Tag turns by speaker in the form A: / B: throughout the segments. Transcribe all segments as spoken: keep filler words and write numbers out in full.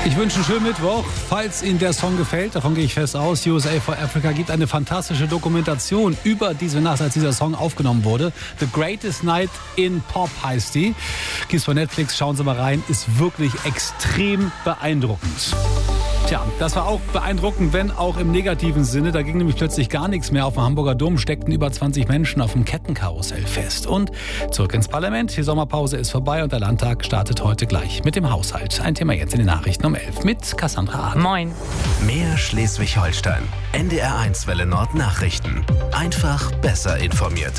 A: Ich wünsche einen schönen Mittwoch. Falls Ihnen der Song gefällt, davon gehe ich fest aus, U S A for Africa gibt eine fantastische Dokumentation über diese Nacht, als dieser Song aufgenommen wurde. The Greatest Night in Pop heißt die. Gibt's bei Netflix, schauen Sie mal rein. Ist wirklich extrem beeindruckend. Tja, das war auch beeindruckend, wenn auch im negativen Sinne. Da ging nämlich plötzlich gar nichts mehr. Auf dem Hamburger Dom steckten über zwanzig Menschen auf dem Kettenkarussell fest. Und zurück ins Parlament. Die Sommerpause ist vorbei und der Landtag startet heute gleich mit dem Haushalt. Ein Thema jetzt in den Nachrichten um elf mit Cassandra Hahn.
B: Moin.
C: Mehr Schleswig-Holstein. N D R eins Welle Nord Nachrichten. Einfach besser informiert.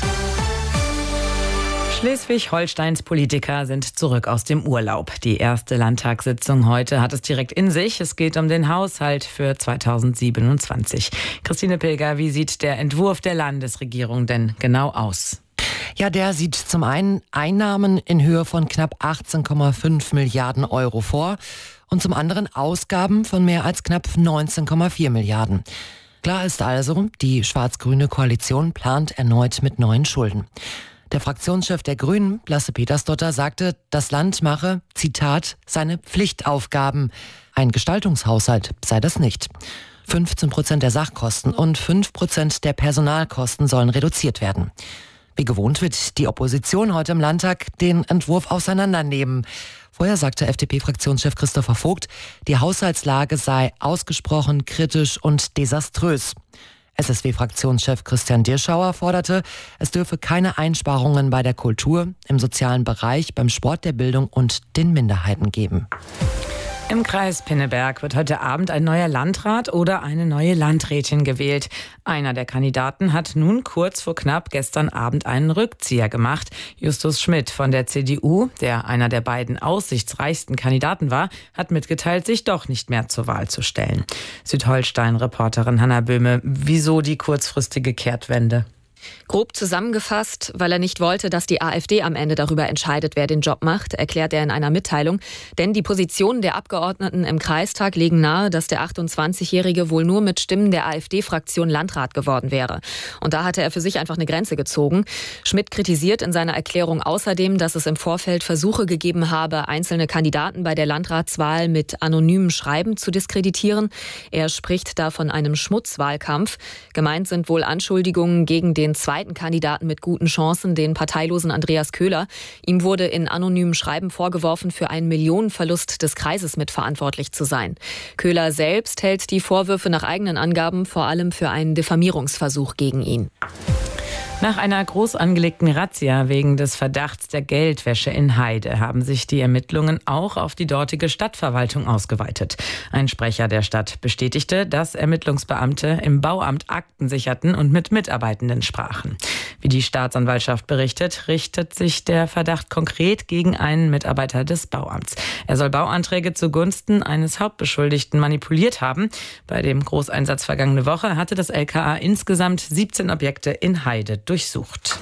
B: Schleswig-Holsteins Politiker sind zurück aus dem Urlaub. Die erste Landtagssitzung heute hat es direkt in sich. Es geht um den Haushalt für zweitausendsiebenundzwanzig. Christine Pilger, wie sieht der Entwurf der Landesregierung denn genau aus?
D: Ja, der sieht zum einen Einnahmen in Höhe von knapp achtzehn Komma fünf Milliarden Euro vor und zum anderen Ausgaben von mehr als knapp neunzehn Komma vier Milliarden. Klar ist also, die schwarz-grüne Koalition plant erneut mit neuen Schulden. Der Fraktionschef der Grünen, Lasse Petersdotter, sagte, das Land mache, Zitat, seine Pflichtaufgaben. Ein Gestaltungshaushalt sei das nicht. fünfzehn Prozent der Sachkosten und fünf Prozent der Personalkosten sollen reduziert werden. Wie gewohnt wird die Opposition heute im Landtag den Entwurf auseinandernehmen. Vorher sagte F D P-Fraktionschef Christopher Vogt, die Haushaltslage sei ausgesprochen kritisch und desaströs. S S W-Fraktionschef Christian Dirschauer forderte, es dürfe keine Einsparungen bei der Kultur, im sozialen Bereich, beim Sport, der Bildung und den Minderheiten geben.
B: Im Kreis Pinneberg wird heute Abend ein neuer Landrat oder eine neue Landrätin gewählt. Einer der Kandidaten hat nun kurz vor knapp gestern Abend einen Rückzieher gemacht. Justus Schmidt von der C D U, der einer der beiden aussichtsreichsten Kandidaten war, hat mitgeteilt, sich doch nicht mehr zur Wahl zu stellen. Südholstein-Reporterin Hanna Böhme, wieso die kurzfristige Kehrtwende?
E: Grob zusammengefasst, weil er nicht wollte, dass die AfD am Ende darüber entscheidet, wer den Job macht, erklärt er in einer Mitteilung. Denn die Positionen der Abgeordneten im Kreistag legen nahe, dass der achtundzwanzigjährige wohl nur mit Stimmen der AfD-Fraktion Landrat geworden wäre. Und da hatte er für sich einfach eine Grenze gezogen. Schmidt kritisiert in seiner Erklärung außerdem, dass es im Vorfeld Versuche gegeben habe, einzelne Kandidaten bei der Landratswahl mit anonymen Schreiben zu diskreditieren. Er spricht da von einem Schmutzwahlkampf. Gemeint sind wohl Anschuldigungen gegen den zweiten Kandidaten mit guten Chancen, den parteilosen Andreas Köhler. Ihm wurde in anonymen Schreiben vorgeworfen, für einen Millionenverlust des Kreises mitverantwortlich zu sein. Köhler selbst hält die Vorwürfe nach eigenen Angaben vor allem für einen Diffamierungsversuch gegen ihn.
B: Nach einer groß angelegten Razzia wegen des Verdachts der Geldwäsche in Heide haben sich die Ermittlungen auch auf die dortige Stadtverwaltung ausgeweitet. Ein Sprecher der Stadt bestätigte, dass Ermittlungsbeamte im Bauamt Akten sicherten und mit Mitarbeitenden sprachen. Wie die Staatsanwaltschaft berichtet, richtet sich der Verdacht konkret gegen einen Mitarbeiter des Bauamts. Er soll Bauanträge zugunsten eines Hauptbeschuldigten manipuliert haben. Bei dem Großeinsatz vergangene Woche hatte das L K A insgesamt siebzehn Objekte in Heide durchsucht.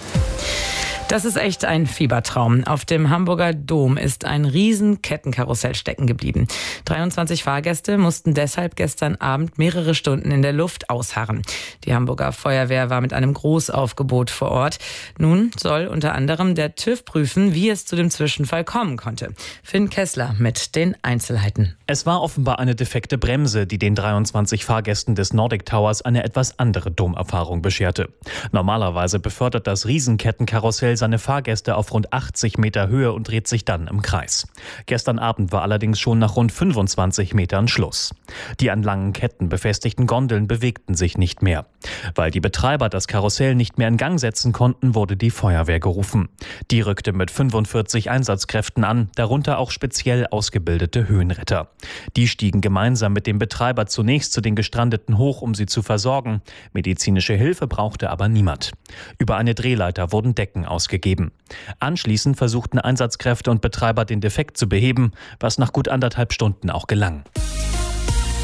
B: Das ist echt ein Fiebertraum. Auf dem Hamburger Dom ist ein riesen Kettenkarussell stecken geblieben. dreiundzwanzig Fahrgäste mussten deshalb gestern Abend mehrere Stunden in der Luft ausharren. Die Hamburger Feuerwehr war mit einem Großaufgebot vor Ort. Nun soll unter anderem der TÜV prüfen, wie es zu dem Zwischenfall kommen konnte. Finn Kessler mit den Einzelheiten.
F: Es war offenbar eine defekte Bremse, die den dreiundzwanzig Fahrgästen des Nordic Towers eine etwas andere Domerfahrung bescherte. Normalerweise befördert das Riesenkettenkarussell seine Fahrgäste auf rund achtzig Meter Höhe und dreht sich dann im Kreis. Gestern Abend war allerdings schon nach rund fünfundzwanzig Metern Schluss. Die an langen Ketten befestigten Gondeln bewegten sich nicht mehr. Weil die Betreiber das Karussell nicht mehr in Gang setzen konnten, wurde die Feuerwehr gerufen. Die rückte mit fünfundvierzig Einsatzkräften an, darunter auch speziell ausgebildete Höhenretter. Die stiegen gemeinsam mit dem Betreiber zunächst zu den Gestrandeten hoch, um sie zu versorgen. Medizinische Hilfe brauchte aber niemand. Über eine Drehleiter wurden Decken ausgegeben. Anschließend versuchten Einsatzkräfte und Betreiber den Defekt zu beheben, was nach gut anderthalb Stunden auch gelang.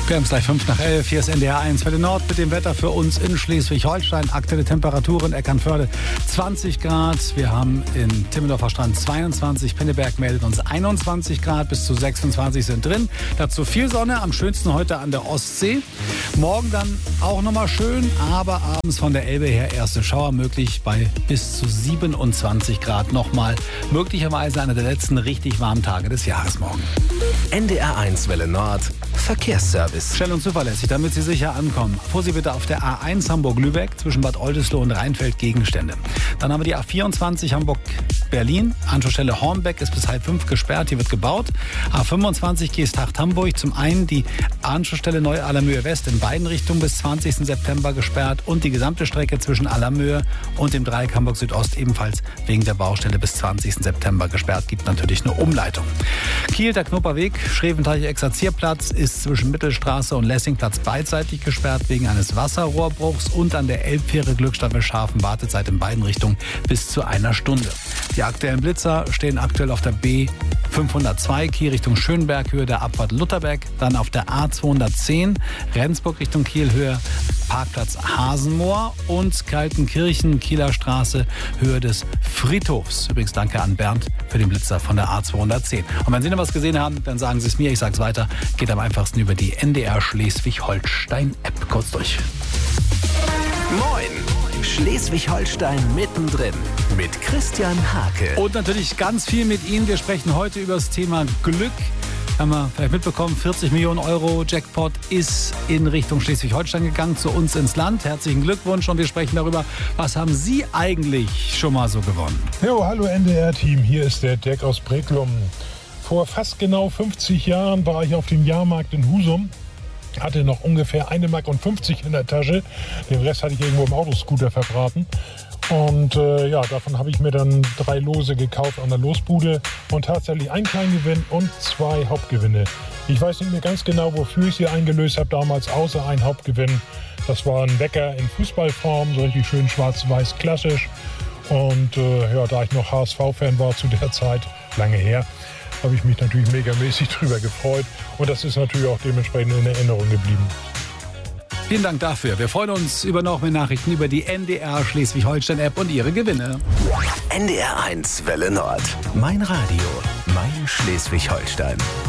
A: Wir haben es gleich fünf nach elf. Hier ist N D R eins Welle Nord mit dem Wetter für uns in Schleswig-Holstein. Aktuelle Temperaturen Eckernförde zwanzig Grad. Wir haben in Timmendorfer Strand zweiundzwanzig. Pinneberg meldet uns einundzwanzig Grad. Bis zu sechsundzwanzig sind drin. Dazu viel Sonne. Am schönsten heute an der Ostsee. Morgen dann auch nochmal schön. Aber abends von der Elbe her erste Schauer möglich bei bis zu siebenundzwanzig Grad. Nochmal möglicherweise einer der letzten richtig warmen Tage des Jahres morgen.
C: N D R eins Welle Nord. Verkehrsservice.
A: Schnell und zuverlässig, damit Sie sicher ankommen. Vorsicht bitte auf der A eins Hamburg-Lübeck zwischen Bad Oldesloe und Rheinfeld Gegenstände. Dann haben wir die A vierundzwanzig Hamburg-Berlin. Anschlussstelle Hornbeck ist bis halb fünf gesperrt, die wird gebaut. A fünfundzwanzig Geesthacht-Hamburg. Zum einen die Anschlussstelle Neu-Allermöhe West in beiden Richtungen bis zwanzigsten September gesperrt und die gesamte Strecke zwischen Allermöhe und dem Dreieck Hamburg Südost ebenfalls wegen der Baustelle bis zwanzigsten September gesperrt. Gibt natürlich eine Umleitung. Kiel, der Knoperweg, Schreventeich-Exerzierplatz ist zwischen Mittelstraße und Lessingplatz beidseitig gesperrt wegen eines Wasserrohrbruchs und an der Elbfähre Glückstadt Scharfen Wartezeit in beiden Richtungen bis zu einer Stunde. Die aktuellen Blitzer stehen aktuell auf der B fünfhundertzwei Kiel Richtung Schönberg, Höhe der Abfahrt Lutherberg, dann auf der A zweihundertzehn Rendsburg Richtung Kiel, Höhe Parkplatz Hasenmoor und Kaltenkirchen, Kieler Straße, Höhe des Friedhofs. Übrigens danke an Bernd für den Blitzer von der A zweihundertzehn. Und wenn Sie noch was gesehen haben, dann sagen Sie es mir, ich sage es weiter. Geht am einfachsten über die N D R Schleswig-Holstein-App. Kurz durch.
C: Moin! Schleswig-Holstein mittendrin mit Christian Hake.
A: Und natürlich ganz viel mit Ihnen. Wir sprechen heute über das Thema Glück. Haben wir vielleicht mitbekommen, vierzig Millionen Euro Jackpot ist in Richtung Schleswig-Holstein gegangen, zu uns ins Land. Herzlichen Glückwunsch und wir sprechen darüber, was haben Sie eigentlich schon mal so gewonnen?
G: Jo, hallo N D R-Team, hier ist der Dirk aus Breklum. Vor fast genau fünfzig Jahren war ich auf dem Jahrmarkt in Husum, hatte noch ungefähr eine Mark und fünfzig in der Tasche. Den Rest hatte ich irgendwo im Autoscooter verbraten. Und äh, ja, davon habe ich mir dann drei Lose gekauft an der Losbude und tatsächlich einen Kleingewinn und zwei Hauptgewinne. Ich weiß nicht mehr ganz genau, wofür ich sie eingelöst habe damals, außer ein Hauptgewinn. Das war ein Wecker in Fußballform, so richtig schön schwarz-weiß klassisch. Und äh, ja, da ich noch H S V-Fan war zu der Zeit, lange her, habe ich mich natürlich megamäßig drüber gefreut. Und das ist natürlich auch dementsprechend in Erinnerung geblieben.
A: Vielen Dank dafür. Wir freuen uns über noch mehr Nachrichten über die N D R Schleswig-Holstein-App und ihre Gewinne.
C: N D R eins Welle Nord. Mein Radio. Mein Schleswig-Holstein.